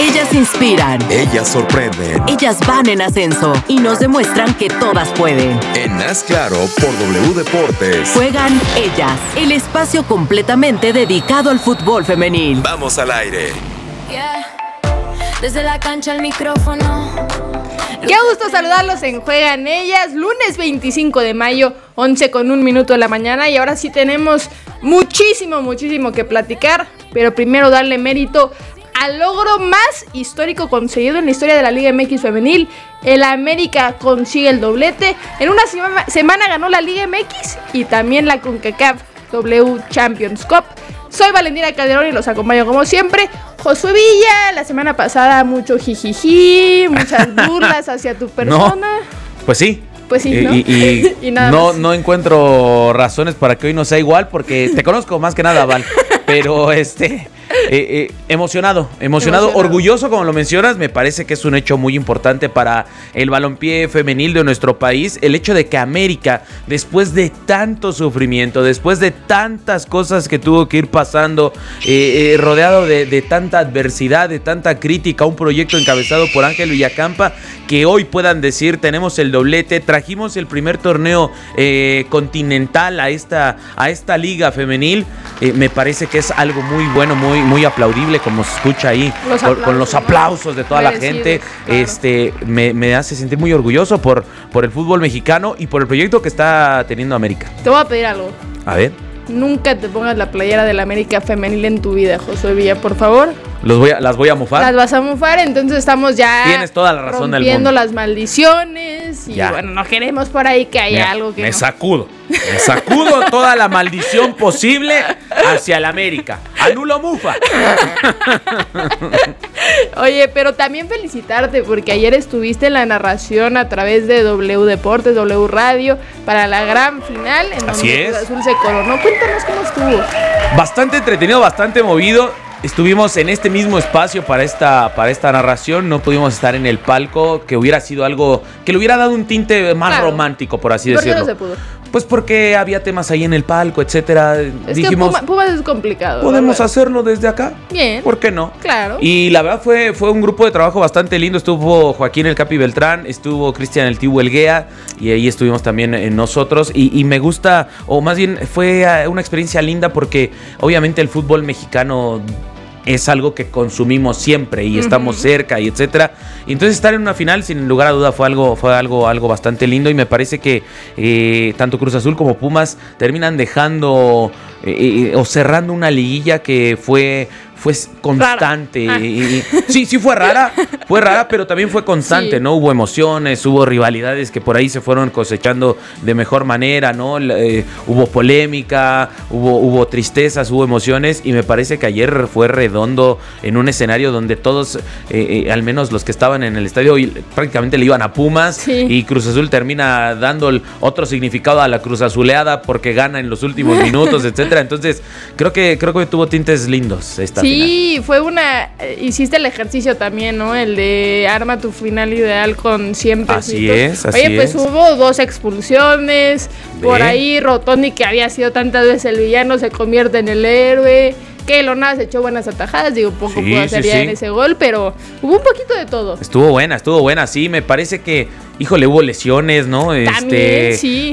Ellas inspiran. Ellas sorprenden. Ellas van en ascenso y nos demuestran que todas pueden. En Haz Claro por W Deportes. Juegan Ellas, el espacio completamente dedicado al fútbol femenil. Vamos al aire. Desde la cancha al micrófono. Qué gusto saludarlos en Juegan Ellas, lunes 25 de mayo, 11:01 de la mañana. Y ahora sí tenemos muchísimo que platicar, pero primero darle mérito al logro más histórico conseguido en la historia de la Liga MX femenil. El América consigue el doblete. En una semana ganó la Liga MX y también la CONCACAF W Champions Cup. Soy Valentina Calderón y los acompaño como siempre. Josué Villa, la semana pasada mucho jijiji, muchas burlas hacia tu persona. No, pues sí. Pues sí, ¿no? Y nada no encuentro razones para que hoy no sea igual, porque te conozco más que nada, Val. Pero emocionado, orgulloso, como lo mencionas. Me parece que es un hecho muy importante para el balompié femenil de nuestro país. El hecho de que América, después de tanto sufrimiento, después de tantas cosas que tuvo que ir pasando, rodeado de tanta adversidad, de tanta crítica, un proyecto encabezado por Ángel Villacampa, que hoy puedan decir, tenemos el doblete, trajimos el primer torneo continental a esta liga femenil. Me parece que es algo muy bueno, muy aplaudible, como se escucha ahí, con los aplausos de toda la gente. Claro. Me hace sentir muy orgulloso por el fútbol mexicano y por el proyecto que está teniendo América. Te voy a pedir algo. A ver. Nunca te pongas la playera del América femenil en tu vida, Josué Villa, por favor. Las voy a mufar. Las vas a mufar, entonces estamos ya. Tienes toda la razón del mundo. Rompiendo las maldiciones. Y ya. Bueno, no queremos por ahí que haya algo que. Me sacudo toda la maldición posible hacia el América. Anulo mufa. Oye, pero también felicitarte porque ayer estuviste en la narración a través de W Deportes, W Radio, para la gran final en donde Cruz Azul se coronó. Cuéntanos cómo estuvo. Bastante entretenido, bastante movido. Estuvimos en este mismo espacio para esta narración. No pudimos estar en el palco, que hubiera sido algo que le hubiera dado un tinte más romántico, por así decirlo. ¿Por qué no se pudo? Pues porque había temas ahí en el palco, etcétera. Dijimos, que Pumas es complicado. ¿Podemos hacerlo desde acá? Bien. ¿Por qué no? Claro. Y la verdad fue un grupo de trabajo bastante lindo. Estuvo Joaquín el Capi Beltrán, estuvo Cristian el Tibu Elguea, y ahí estuvimos también nosotros. Y me gusta, o más bien fue una experiencia linda porque obviamente el fútbol mexicano es algo que consumimos siempre y estamos cerca y etcétera. Y entonces estar en una final, sin lugar a duda, fue algo bastante lindo, y me parece que tanto Cruz Azul como Pumas terminan dejando o cerrando una liguilla que fue constante. Sí, fue rara, pero también fue constante, sí. ¿No? Hubo emociones, hubo rivalidades que por ahí se fueron cosechando de mejor manera, ¿no? Hubo polémica, hubo tristezas, hubo emociones, y me parece que ayer fue redondo en un escenario donde todos, al menos los que estaban en el estadio, prácticamente le iban a Pumas, sí. Y Cruz Azul termina dando otro significado a la Cruz Azuleada porque gana en los últimos minutos, etcétera. Entonces, creo que tuvo tintes lindos esta final. Sí, hiciste el ejercicio también, ¿no? El de arma tu final ideal con 100 pesitos. Así es. Oye, pues hubo 2 expulsiones. Por ahí Rotondi, que había sido tantas veces el villano, se convierte en el héroe. Keylor Navas echó buenas atajadas, poco pudo hacer ya en ese gol, pero hubo un poquito de todo. Estuvo buena, sí, me parece que, híjole, hubo lesiones, ¿no? También, sí.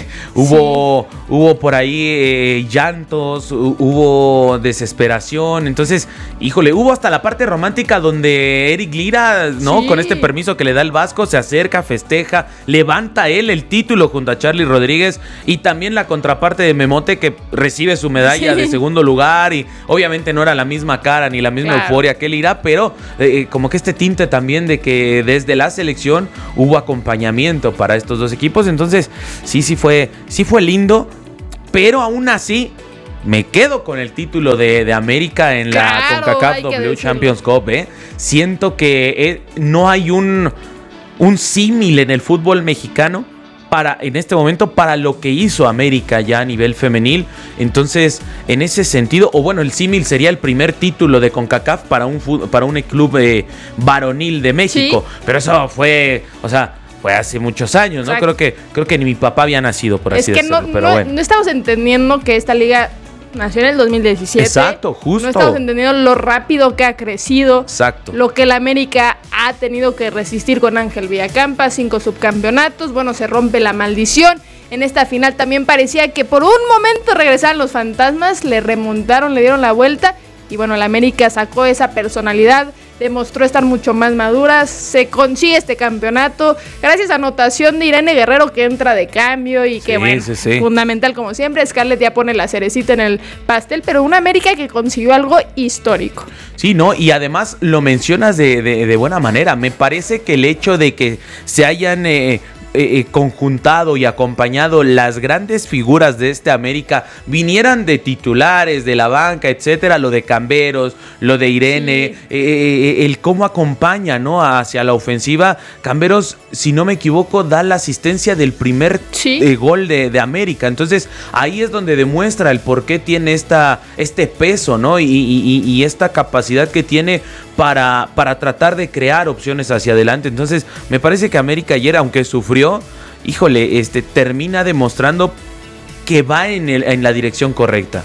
Hubo por ahí llantos, hubo desesperación, entonces, híjole, hubo hasta la parte romántica donde Eric Lira, ¿no? Sí. Con este permiso que le da el Vasco, se acerca, festeja, levanta él el título junto a Charly Rodríguez, y también la contraparte de Memote, que recibe su medalla de segundo lugar, y obviamente no era la misma cara ni la misma euforia que él irá, pero como que este tinte también de que desde la selección hubo acompañamiento para estos dos equipos. Entonces sí fue lindo, pero aún así me quedo con el título de América en la CONCACAF W Champions Cup. Siento que no hay un símil en el fútbol mexicano en este momento para lo que hizo América ya a nivel femenil. Entonces, en ese sentido, o bueno, el símil sería el primer título de CONCACAF para un club varonil de México. ¿Sí? Pero eso fue hace muchos años, ¿no? Creo que ni mi papá había nacido, por así decirlo. No estamos entendiendo que esta liga nació en el 2017. Exacto, justo. No estamos entendiendo lo rápido que ha crecido. Exacto. Lo que el América ha tenido que resistir con Ángel Villacampa, 5 subcampeonatos. Bueno, se rompe la maldición. En esta final también parecía que por un momento regresaban los fantasmas, le remontaron, le dieron la vuelta. Y bueno, el América sacó esa personalidad, demostró estar mucho más maduras, se consigue este campeonato gracias a anotación de Irene Guerrero, que entra de cambio y que sí. Fundamental como siempre. Scarlett ya pone la cerecita en el pastel, pero una América que consiguió algo histórico. Sí, ¿no? Y además lo mencionas de buena manera. Me parece que el hecho de que se hayan conjuntado y acompañado las grandes figuras de este América vinieran de titulares, de la banca, etcétera, lo de Camberos, lo de Irene, el cómo acompaña, ¿no?, hacia la ofensiva. Camberos, si no me equivoco, da la asistencia del primer gol de América. Entonces ahí es donde demuestra el por qué tiene este peso, ¿no?, y esta capacidad que tiene para tratar de crear opciones hacia adelante. Entonces me parece que América ayer, aunque sufrió, híjole, termina demostrando que va en la dirección correcta.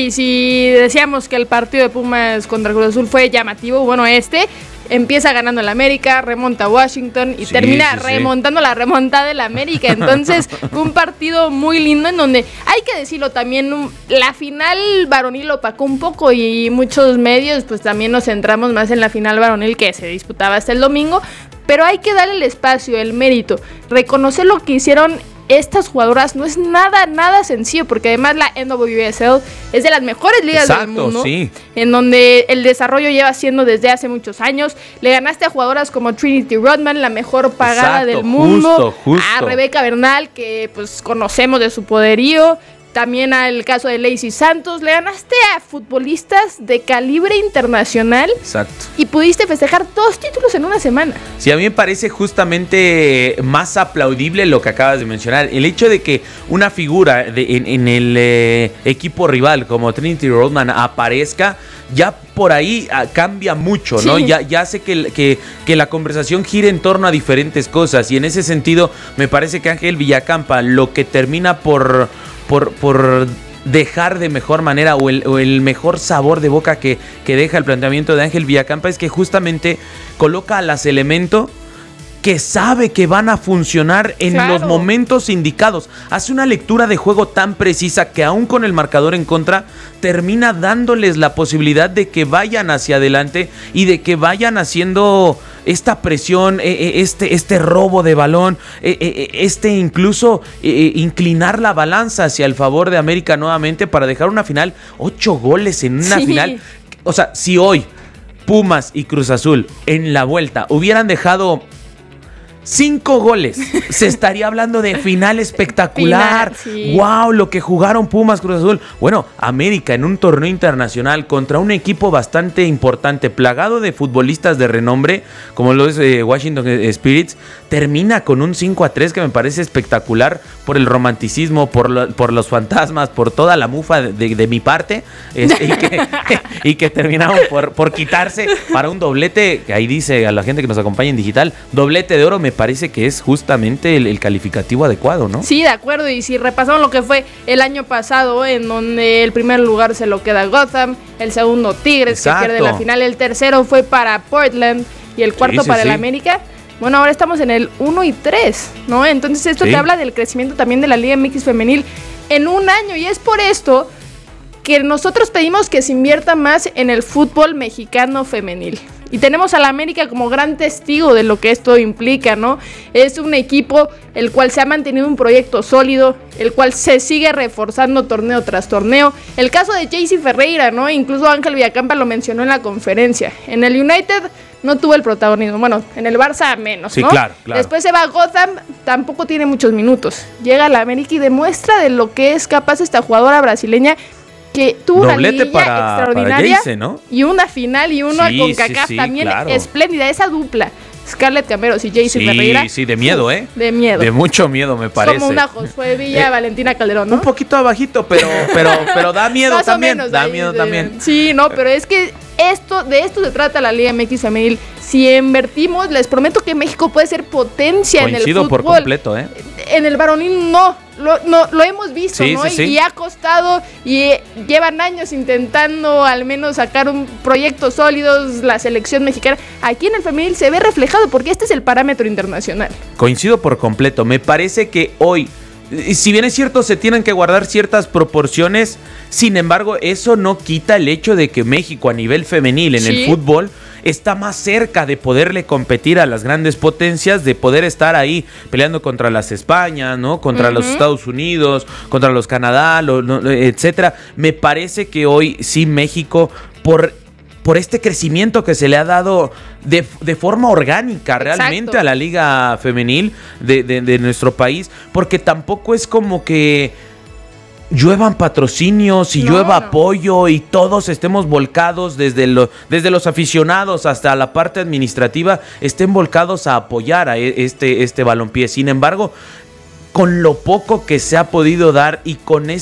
Sí, decíamos que el partido de Pumas contra Cruz Azul fue llamativo. Bueno, empieza ganando el América, remonta a Washington y termina remontando la remontada del América. Entonces fue un partido muy lindo en donde, hay que decirlo también, la final varonil opacó un poco y muchos medios pues también nos centramos más en la final varonil que se disputaba hasta el domingo, pero hay que darle el espacio, el mérito, reconocer lo que hicieron estas jugadoras. No es nada sencillo, porque además la NWSL es de las mejores ligas del mundo, en donde el desarrollo lleva siendo desde hace muchos años. Le ganaste a jugadoras como Trinity Rodman, la mejor pagada del mundo, justo. a Rebeca Bernal, que pues conocemos de su poderío. También al caso de Lacey Santos, le ganaste a futbolistas de calibre internacional. Exacto. Y pudiste festejar 2 títulos en una semana. Sí, a mí me parece justamente más aplaudible lo que acabas de mencionar. El hecho de que una figura en el equipo rival como Trinity Rodman aparezca, ya por ahí cambia mucho, ¿no? Ya hace que la conversación gire en torno a diferentes cosas. Y en ese sentido, me parece que Ángel Villacampa lo que termina por dejar de mejor manera o el mejor sabor de boca que deja el planteamiento de Ángel Villacampa es que justamente coloca a las elementos que sabe que van a funcionar en los momentos indicados. Hace una lectura de juego tan precisa que aún con el marcador en contra termina dándoles la posibilidad de que vayan hacia adelante y de que vayan haciendo esta presión, este robo de balón, incluso inclinar la balanza hacia el favor de América nuevamente para dejar una final, 8 goles en una final. O sea, si hoy Pumas y Cruz Azul en la vuelta hubieran dejado 5 goles, se estaría hablando de final espectacular. Wow, lo que jugaron Pumas, Cruz Azul. Bueno, América en un torneo internacional contra un equipo bastante importante, plagado de futbolistas de renombre, como lo es Washington Spirits, termina con un 5-3 que me parece espectacular por el romanticismo, por los fantasmas, por toda la mufa de mi parte, y que terminaron por quitarse para un doblete, que ahí dice a la gente que nos acompaña en digital, doblete de oro. Me parece que es justamente el calificativo adecuado, ¿no? Sí, de acuerdo. Y si repasamos lo que fue el año pasado, en donde el primer lugar se lo queda Gotham, el segundo Tigres, que pierde la final, el tercero fue para Portland y el cuarto para el América. Bueno, ahora estamos en el 1 y 3, ¿no? Entonces esto te habla del crecimiento también de la Liga MX femenil en un año, y es por esto que nosotros pedimos que se invierta más en el fútbol mexicano femenil. Y tenemos a la América como gran testigo de lo que esto implica, ¿no? Es un equipo el cual se ha mantenido un proyecto sólido, el cual se sigue reforzando torneo tras torneo. El caso de Jaycee Ferreira, ¿no? Incluso Ángel Villacampa lo mencionó en la conferencia. En el United no tuvo el protagonismo. Bueno, en el Barça menos, ¿no? Sí, claro. Después se va a Gotham, tampoco tiene muchos minutos. Llega a la América y demuestra de lo que es capaz esta jugadora brasileña, que tuvo una liguilla extraordinaria, Jaycee, ¿no? Y una final y una con CONCACAF también espléndida. Esa dupla, Scarlett Camberos y Jaycee Ferreira. Sí, de miedo, ¿eh? De miedo. De mucho miedo, me parece. Como una Josué Villa, Valentina Calderón, ¿no? Un poquito abajito, pero da miedo más también. Menos, da miedo también. Sí, no, pero es que de esto se trata la Liga MX femenil. Si invertimos, les prometo que México puede ser potencia en el fútbol. Coincido por completo, ¿eh? en el varonil no lo hemos visto, Sí, ¿no? sí, sí. Y ha costado y llevan años intentando al menos sacar un proyecto sólidos, la selección mexicana. Aquí en el femenil se ve reflejado porque este es el parámetro internacional. Coincido por completo. Me parece que hoy, si bien es cierto, se tienen que guardar ciertas proporciones, sin embargo, eso no quita el hecho de que México a nivel femenil en el fútbol está más cerca de poderle competir a las grandes potencias, de poder estar ahí peleando contra las España, ¿no? Contra los Estados Unidos, contra los Canadá, etcétera. Me parece que hoy sí México, por este crecimiento que se le ha dado de forma orgánica realmente a la liga femenil de nuestro país, porque tampoco es como que lluevan patrocinios y llueva apoyo y todos estemos volcados desde los aficionados hasta la parte administrativa, estén volcados a apoyar a este balompié. Sin embargo, con lo poco que se ha podido dar y con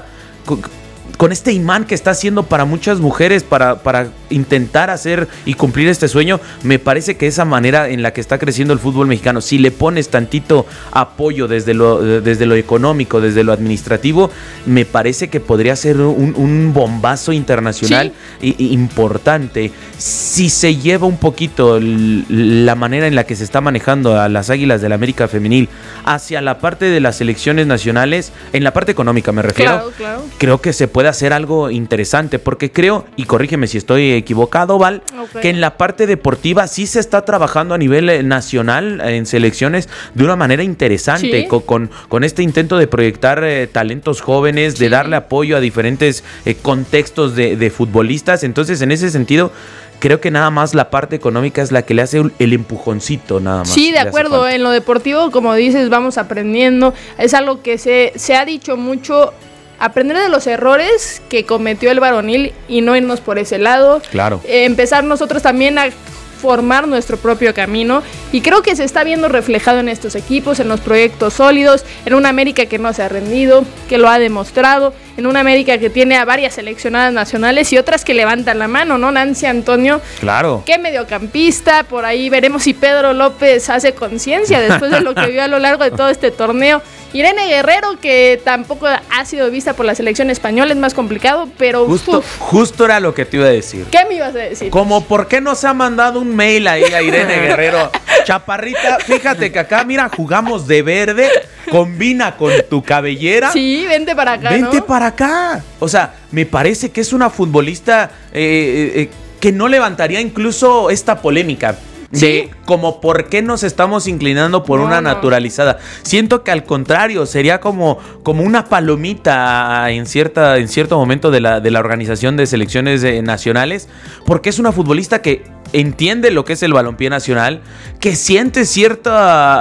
este imán que está haciendo para muchas mujeres para intentar hacer y cumplir este sueño, me parece que esa manera en la que está creciendo el fútbol mexicano, si le pones tantito apoyo desde lo económico, desde lo administrativo, me parece que podría ser un bombazo internacional importante. Si se lleva un poquito la manera en la que se está manejando a las Águilas del América femenil hacia la parte de las selecciones nacionales, en la parte económica me refiero, claro. Creo que se puede hacer algo interesante, porque creo, y corrígeme si estoy equivocado, Val, que en la parte deportiva sí se está trabajando a nivel nacional en selecciones de una manera interesante, con este intento de proyectar talentos jóvenes, de darle apoyo a diferentes contextos de futbolistas. Entonces, en ese sentido, creo que nada más la parte económica es la que le hace el empujoncito, nada más. Sí, de acuerdo. En lo deportivo, como dices, vamos aprendiendo. Es algo que se ha dicho mucho. Aprender de los errores que cometió el varonil y no irnos por ese lado. Claro. Empezar nosotros también a formar nuestro propio camino, y creo que se está viendo reflejado en estos equipos, en los proyectos sólidos, en una América que no se ha rendido, que lo ha demostrado, en una América que tiene a varias seleccionadas nacionales y otras que levantan la mano, ¿no? Nancy Antonio, claro, qué mediocampista, por ahí veremos si Pedro López hace conciencia después de lo que vio a lo largo de todo este torneo. Irene Guerrero, que tampoco ha sido vista por la selección española, es más complicado, pero justo era lo que te iba a decir. ¿Qué me ibas a decir? Como, ¿por qué no se ha mandado un mail ahí a Irene Guerrero? Chaparrita, fíjate que acá, mira, jugamos de verde, combina con tu cabellera. Sí, vente para acá, Vente para acá. O sea, me parece que es una futbolista que no levantaría incluso esta polémica. De como por qué nos estamos inclinando por una naturalizada. Siento que al contrario, sería como una palomita en cierto momento de la organización de selecciones nacionales, porque es una futbolista que entiende lo que es el balompié nacional, que siente cierta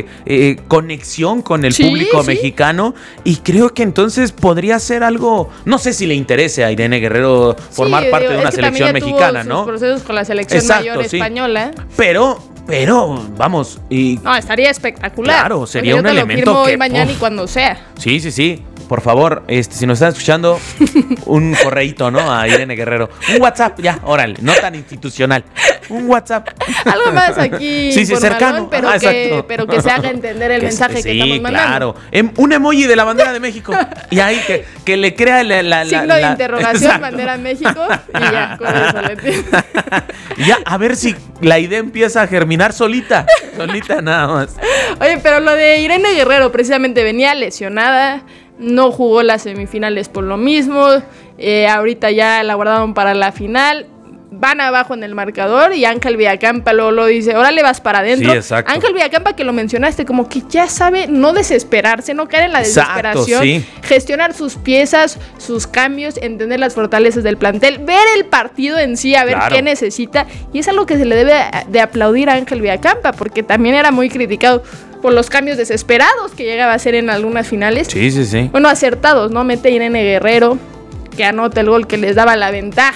conexión con el público mexicano, y creo que entonces podría ser algo, no sé si le interese a Irene Guerrero formar parte de una selección mexicana, ¿no? Sus procesos con la selección mayor española. Pero, vamos. No, estaría espectacular. Claro, sería un elemento lo firmo que hoy, mañana y cuando sea. Sí. Por favor, si nos están escuchando, un correíto, ¿no? A Irene Guerrero. Un WhatsApp, ya, órale, no tan institucional. Un WhatsApp. Algo más aquí. Sí, cercano. Pero que se haga entender el mensaje que estamos mandando. Claro. Un emoji de la bandera de México. Y ahí que le crea la signo de interrogación, bandera México. Y ya, con eso le entiendo. Y ya, a ver si la idea empieza a germinar solita nada más. Oye, pero lo de Irene Guerrero, precisamente venía lesionada. No jugó las semifinales por lo mismo. Ahorita ya la guardaron para la final. Van abajo en el marcador y Ángel Villacampa lo dice, órale, vas para adentro. Sí, exacto. Ángel Villacampa, que lo mencionaste, como que ya sabe no desesperarse, no caer en la desesperación, gestionar sus piezas, sus cambios, entender las fortalezas del plantel, ver el partido en sí, a ver qué necesita, y es algo que se le debe de aplaudir a Ángel Villacampa, porque también era muy criticado por los cambios desesperados que llegaba a hacer en algunas finales. Sí. Bueno, acertados, ¿no? Mete Irene Guerrero, que anota el gol que les daba la ventaja